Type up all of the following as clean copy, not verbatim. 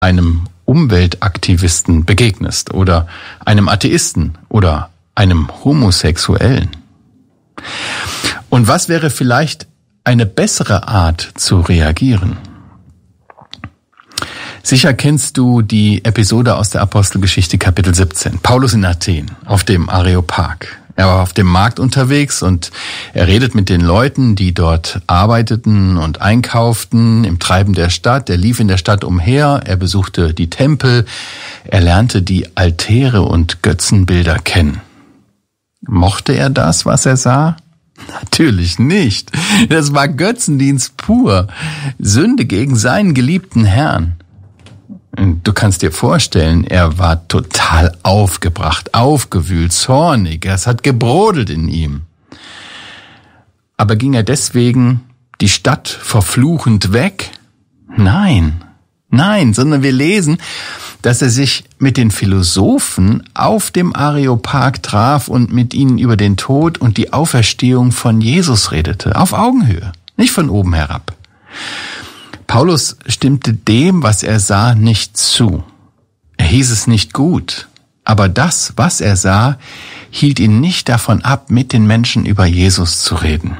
einem Umweltaktivisten begegnest oder einem Atheisten oder einem Homosexuellen? Und was wäre vielleicht eine bessere Art zu reagieren? Sicher kennst du die Episode aus der Apostelgeschichte Kapitel 17. Paulus in Athen auf dem Areopag. Er war auf dem Markt unterwegs und er redet mit den Leuten, die dort arbeiteten und einkauften im Treiben der Stadt. Er lief in der Stadt umher, er besuchte die Tempel, er lernte die Altäre und Götzenbilder kennen. Mochte er das, was er sah? Natürlich nicht. Das war Götzendienst pur. Sünde gegen seinen geliebten Herrn. Du kannst dir vorstellen, er war total aufgebracht, aufgewühlt, zornig. Es hat gebrodelt in ihm. Aber ging er deswegen die Stadt verfluchend weg? Nein, sondern wir lesen, dass er sich mit den Philosophen auf dem Areopag traf und mit ihnen über den Tod und die Auferstehung von Jesus redete. Auf Augenhöhe, nicht von oben herab. Paulus stimmte dem, was er sah, nicht zu. Er hieß es nicht gut, aber das, was er sah, hielt ihn nicht davon ab, mit den Menschen über Jesus zu reden.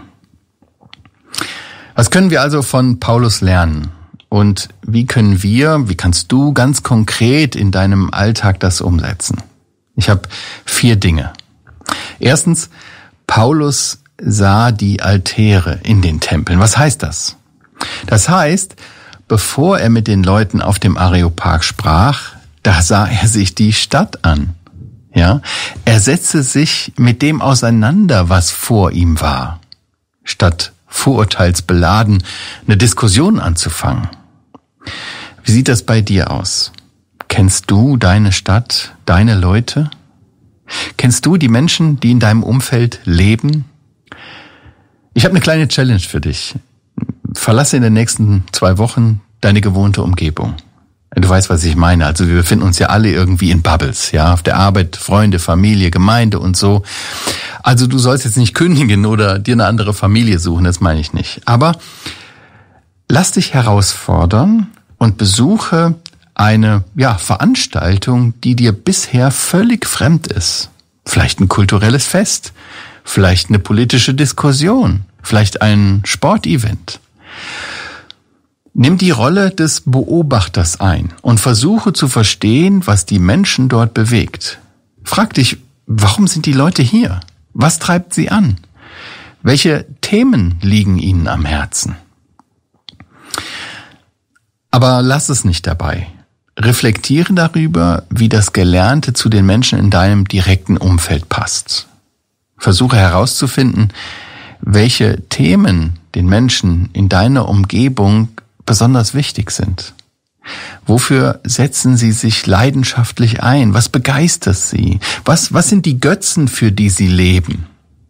Was können wir also von Paulus lernen? Und wie kannst du ganz konkret in deinem Alltag das umsetzen? Ich habe 4 Dinge. Erstens, Paulus sah die Altäre in den Tempeln. Was heißt das? Das heißt, bevor er mit den Leuten auf dem Areopag sprach, da sah er sich die Stadt an. Ja, er setzte sich mit dem auseinander, was vor ihm war, statt vorurteilsbeladen eine Diskussion anzufangen. Wie sieht das bei dir aus? Kennst du deine Stadt, deine Leute? Kennst du die Menschen, die in deinem Umfeld leben? Ich habe eine kleine Challenge für dich. Verlasse in den nächsten 2 Wochen deine gewohnte Umgebung. Du weißt, was ich meine. Also wir befinden uns ja alle irgendwie in Bubbles, ja, auf der Arbeit, Freunde, Familie, Gemeinde und so. Also du sollst jetzt nicht kündigen oder dir eine andere Familie suchen, das meine ich nicht. Aber lass dich herausfordern und besuche eine Veranstaltung, die dir bisher völlig fremd ist. Vielleicht ein kulturelles Fest, vielleicht eine politische Diskussion, vielleicht ein Sportevent. Nimm die Rolle des Beobachters ein und versuche zu verstehen, was die Menschen dort bewegt. Frag dich, warum sind die Leute hier? Was treibt sie an? Welche Themen liegen ihnen am Herzen? Aber lass es nicht dabei. Reflektiere darüber, wie das Gelernte zu den Menschen in deinem direkten Umfeld passt. Versuche herauszufinden, welche Themen den Menschen in deiner Umgebung besonders wichtig sind. Wofür setzen sie sich leidenschaftlich ein? Was begeistert sie? Was sind die Götzen, für die sie leben?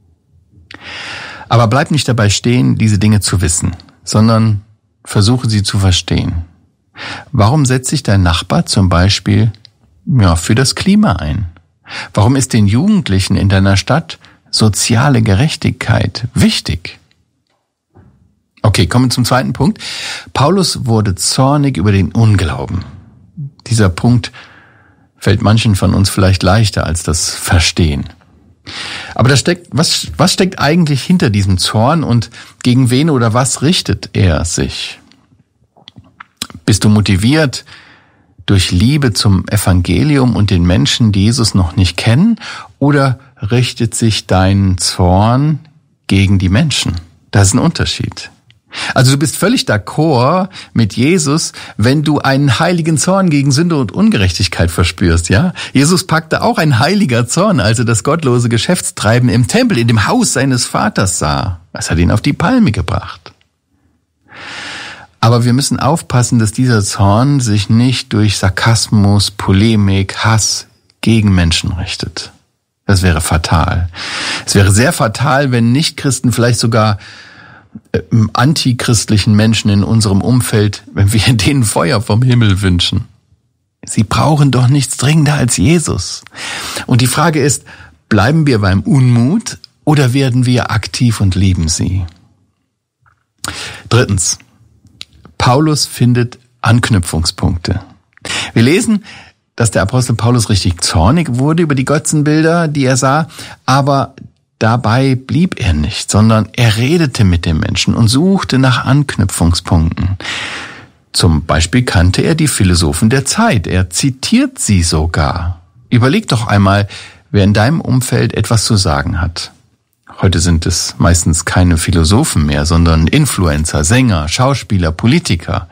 Aber bleib nicht dabei stehen, diese Dinge zu wissen, sondern versuche sie zu verstehen. Warum setzt sich dein Nachbar zum Beispiel für das Klima ein? Warum ist den Jugendlichen in deiner Stadt soziale Gerechtigkeit wichtig? Okay, kommen wir zum zweiten Punkt. Paulus wurde zornig über den Unglauben. Dieser Punkt fällt manchen von uns vielleicht leichter als das Verstehen. Aber was steckt eigentlich hinter diesem Zorn und gegen wen oder was richtet er sich? Bist du motiviert durch Liebe zum Evangelium und den Menschen, die Jesus noch nicht kennen, oder richtet sich dein Zorn gegen die Menschen? Das ist ein Unterschied. Also du bist völlig d'accord mit Jesus, wenn du einen heiligen Zorn gegen Sünde und Ungerechtigkeit verspürst, ja? Jesus packte auch ein heiliger Zorn, als er das gottlose Geschäftstreiben im Tempel, in dem Haus seines Vaters sah. Das hat ihn auf die Palme gebracht. Aber wir müssen aufpassen, dass dieser Zorn sich nicht durch Sarkasmus, Polemik, Hass gegen Menschen richtet. Das wäre fatal. Es wäre sehr fatal, wenn Nichtchristen, vielleicht sogar antichristlichen Menschen in unserem Umfeld, wenn wir denen Feuer vom Himmel wünschen. Sie brauchen doch nichts dringender als Jesus. Und die Frage ist, bleiben wir beim Unmut oder werden wir aktiv und lieben sie? Drittens, Paulus findet Anknüpfungspunkte. Wir lesen, dass der Apostel Paulus richtig zornig wurde über die Götzenbilder, die er sah, aber dabei blieb er nicht, sondern er redete mit den Menschen und suchte nach Anknüpfungspunkten. Zum Beispiel kannte er die Philosophen der Zeit, er zitiert sie sogar. Überleg doch einmal, wer in deinem Umfeld etwas zu sagen hat. Heute sind es meistens keine Philosophen mehr, sondern Influencer, Sänger, Schauspieler, Politiker.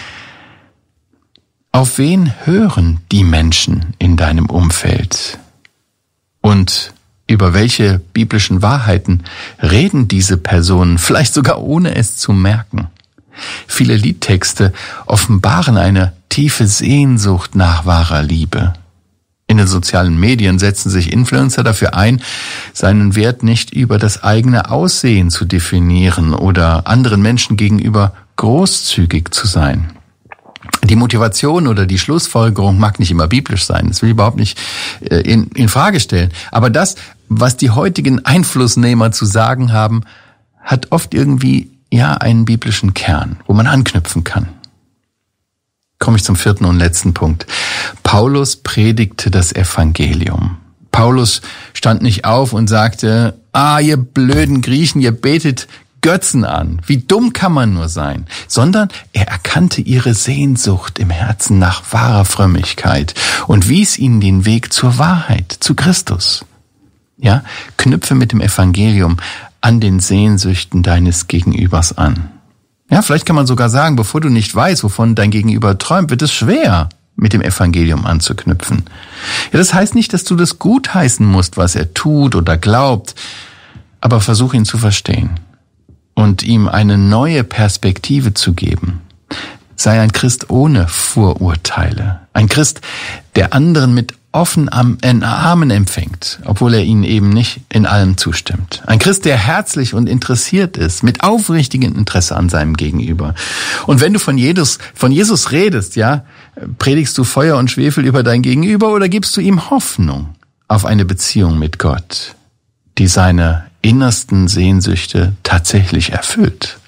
Auf wen hören die Menschen in deinem Umfeld? Und über welche biblischen Wahrheiten reden diese Personen, vielleicht sogar ohne es zu merken? Viele Liedtexte offenbaren eine tiefe Sehnsucht nach wahrer Liebe. In den sozialen Medien setzen sich Influencer dafür ein, seinen Wert nicht über das eigene Aussehen zu definieren oder anderen Menschen gegenüber großzügig zu sein. Die Motivation oder die Schlussfolgerung mag nicht immer biblisch sein, das will ich überhaupt nicht in Frage stellen. Aber das, was die heutigen Einflussnehmer zu sagen haben, hat oft irgendwie einen biblischen Kern, wo man anknüpfen kann. Komme ich zum 4. und letzten Punkt. Paulus predigte das Evangelium. Paulus stand nicht auf und sagte, ihr blöden Griechen, ihr betet Götzen an. Wie dumm kann man nur sein? Sondern er erkannte ihre Sehnsucht im Herzen nach wahrer Frömmigkeit und wies ihnen den Weg zur Wahrheit, zu Christus. Ja, knüpfe mit dem Evangelium an den Sehnsüchten deines Gegenübers an. Ja, vielleicht kann man sogar sagen, bevor du nicht weißt, wovon dein Gegenüber träumt, wird es schwer, mit dem Evangelium anzuknüpfen. Ja, das heißt nicht, dass du das gutheißen musst, was er tut oder glaubt, aber versuch ihn zu verstehen und ihm eine neue Perspektive zu geben. Sei ein Christ ohne Vorurteile. Ein Christ, der anderen mit offenen Armen empfängt, obwohl er ihnen eben nicht in allem zustimmt. Ein Christ, der herzlich und interessiert ist, mit aufrichtigem Interesse an seinem Gegenüber. Und wenn du von Jesus redest, predigst du Feuer und Schwefel über dein Gegenüber oder gibst du ihm Hoffnung auf eine Beziehung mit Gott, die seine innersten Sehnsüchte tatsächlich erfüllt?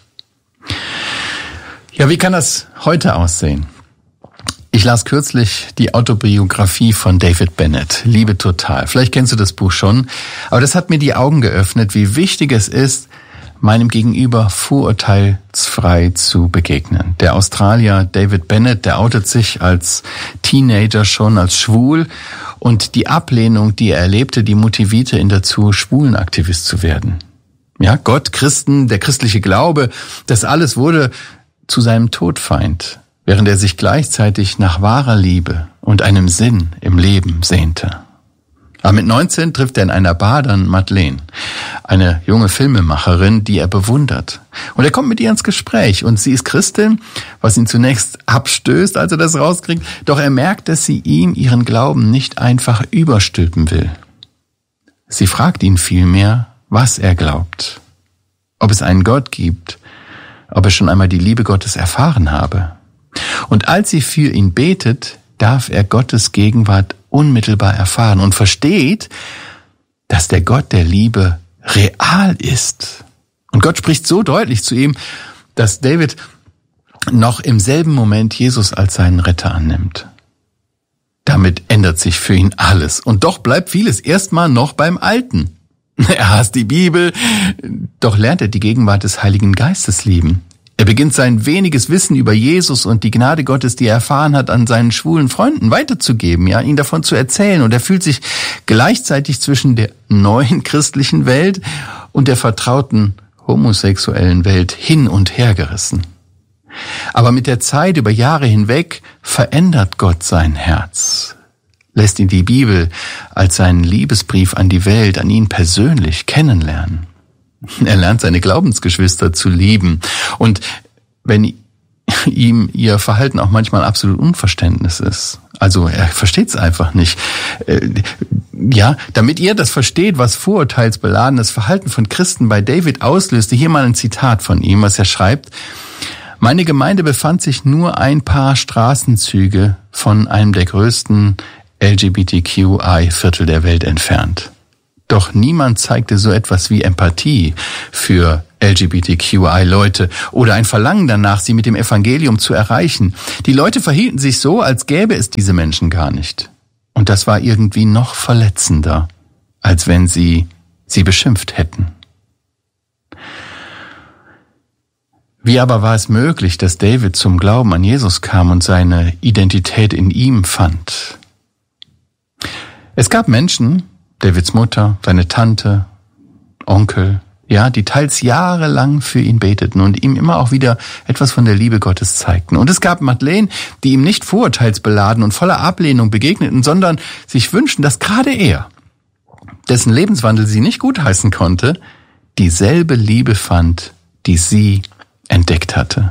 Ja, wie kann das heute aussehen? Ich las kürzlich die Autobiografie von David Bennett, Liebe total. Vielleicht kennst du das Buch schon, aber das hat mir die Augen geöffnet, wie wichtig es ist, meinem Gegenüber vorurteilsfrei zu begegnen. Der Australier David Bennett, der outet sich als Teenager schon als schwul und die Ablehnung, die er erlebte, die motivierte ihn dazu, Schwulenaktivist zu werden. Ja, Gott, Christen, der christliche Glaube, das alles wurde zu seinem Todfeind, während er sich gleichzeitig nach wahrer Liebe und einem Sinn im Leben sehnte. Aber mit 19 trifft er in einer Bar dann Madeleine, eine junge Filmemacherin, die er bewundert. Und er kommt mit ihr ins Gespräch und sie ist Christin, was ihn zunächst abstößt, als er das rauskriegt. Doch er merkt, dass sie ihm ihren Glauben nicht einfach überstülpen will. Sie fragt ihn vielmehr, was er glaubt, ob es einen Gott gibt, ob er schon einmal die Liebe Gottes erfahren habe. Und als sie für ihn betet, darf er Gottes Gegenwart unmittelbar erfahren und versteht, dass der Gott der Liebe real ist. Und Gott spricht so deutlich zu ihm, dass David noch im selben Moment Jesus als seinen Retter annimmt. Damit ändert sich für ihn alles. Und doch bleibt vieles erstmal noch beim Alten. Er hasst die Bibel, doch lernt er die Gegenwart des Heiligen Geistes lieben. Er beginnt sein weniges Wissen über Jesus und die Gnade Gottes, die er erfahren hat, an seinen schwulen Freunden weiterzugeben, ihnen davon zu erzählen. Und er fühlt sich gleichzeitig zwischen der neuen christlichen Welt und der vertrauten homosexuellen Welt hin und her gerissen. Aber mit der Zeit, über Jahre hinweg, verändert Gott sein Herz, lässt ihn die Bibel als seinen Liebesbrief an die Welt, an ihn persönlich kennenlernen. Er lernt seine Glaubensgeschwister zu lieben. Und wenn ihm ihr Verhalten auch manchmal absolut Unverständnis ist, also er versteht es einfach nicht, damit ihr das versteht, was vorurteilsbeladenes Verhalten von Christen bei David auslöste, hier mal ein Zitat von ihm, was er schreibt: Meine Gemeinde befand sich nur ein paar Straßenzüge von einem der größten LGBTQI-Viertel der Welt entfernt. Doch niemand zeigte so etwas wie Empathie für LGBTQI-Leute oder ein Verlangen danach, sie mit dem Evangelium zu erreichen. Die Leute verhielten sich so, als gäbe es diese Menschen gar nicht. Und das war irgendwie noch verletzender, als wenn sie beschimpft hätten. Wie aber war es möglich, dass David zum Glauben an Jesus kam und seine Identität in ihm fand? Es gab Menschen, Davids Mutter, seine Tante, Onkel, ja, die teils jahrelang für ihn beteten und ihm immer auch wieder etwas von der Liebe Gottes zeigten. Und es gab Madeleine, die ihm nicht vorurteilsbeladen und voller Ablehnung begegneten, sondern sich wünschten, dass gerade er, dessen Lebenswandel sie nicht gutheißen konnte, dieselbe Liebe fand, die sie entdeckt hatte.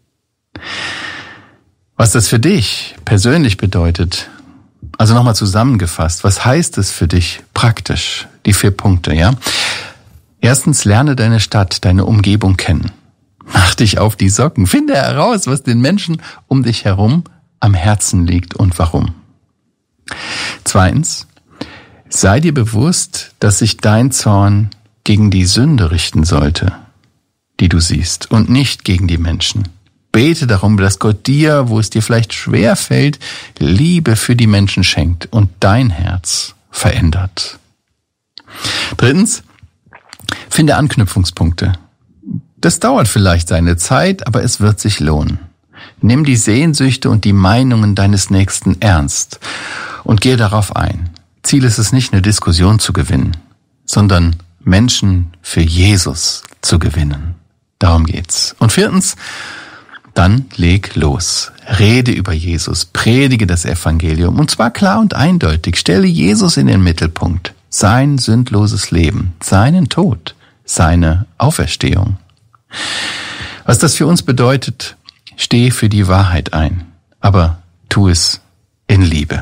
Was das für dich persönlich bedeutet, also nochmal zusammengefasst, was heißt es für dich praktisch? Die 4 Punkte, ja? Erstens, lerne deine Stadt, deine Umgebung kennen. Mach dich auf die Socken. Finde heraus, was den Menschen um dich herum am Herzen liegt und warum. Zweitens, sei dir bewusst, dass sich dein Zorn gegen die Sünde richten sollte, die du siehst, und nicht gegen die Menschen. Bete darum, dass Gott dir, wo es dir vielleicht schwer fällt, Liebe für die Menschen schenkt und dein Herz verändert. Drittens, finde Anknüpfungspunkte. Das dauert vielleicht seine Zeit, aber es wird sich lohnen. Nimm die Sehnsüchte und die Meinungen deines Nächsten ernst und gehe darauf ein. Ziel ist es nicht, eine Diskussion zu gewinnen, sondern Menschen für Jesus zu gewinnen. Darum geht's. Und viertens, dann leg los. Rede über Jesus, predige das Evangelium, und zwar klar und eindeutig. Stelle Jesus in den Mittelpunkt. Sein sündloses Leben, seinen Tod, seine Auferstehung. Was das für uns bedeutet, steh für die Wahrheit ein, aber tu es in Liebe.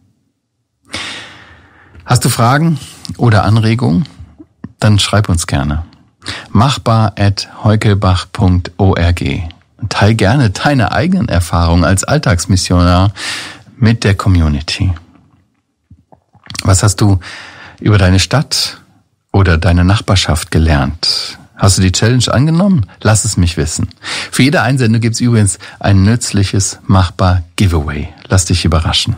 Hast du Fragen oder Anregungen? Dann schreib uns gerne. machbar@heukelbach.org. Teil gerne deine eigenen Erfahrungen als Alltagsmissionar mit der Community. Was hast du über deine Stadt oder deine Nachbarschaft gelernt? Hast du die Challenge angenommen? Lass es mich wissen. Für jede Einsendung gibt's übrigens ein nützliches Machbar-Giveaway. Lass dich überraschen.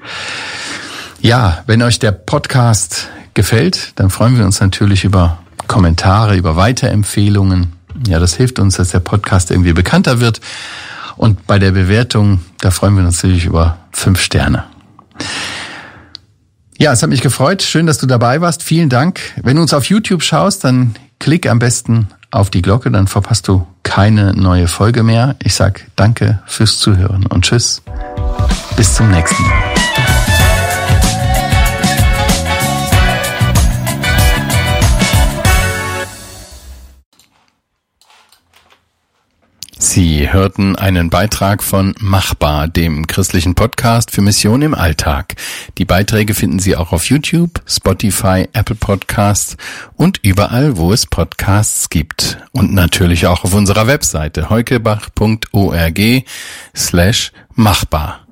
Ja, wenn euch der Podcast gefällt, dann freuen wir uns natürlich über Kommentare, über Weiterempfehlungen. Ja, das hilft uns, dass der Podcast irgendwie bekannter wird. Und bei der Bewertung, da freuen wir uns natürlich über 5 Sterne. Ja, es hat mich gefreut. Schön, dass du dabei warst. Vielen Dank. Wenn du uns auf YouTube schaust, dann klick am besten auf die Glocke, dann verpasst du keine neue Folge mehr. Ich sag danke fürs Zuhören und tschüss. Bis zum nächsten Mal. Sie hörten einen Beitrag von Machbar, dem christlichen Podcast für Mission im Alltag. Die Beiträge finden Sie auch auf YouTube, Spotify, Apple Podcasts und überall, wo es Podcasts gibt. Und natürlich auch auf unserer Webseite heukelbach.org/machbar.